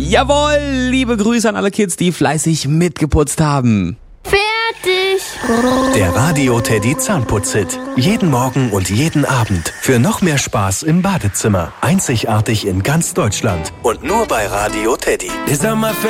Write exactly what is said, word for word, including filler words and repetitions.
Jawohl, liebe Grüße an alle Kids, die fleißig mitgeputzt haben. Fertig. Der Radio Teddy Zahnputz-Hit. Jeden Morgen und jeden Abend. Für noch mehr Spaß im Badezimmer. Einzigartig in ganz Deutschland. Und nur bei Radio Teddy.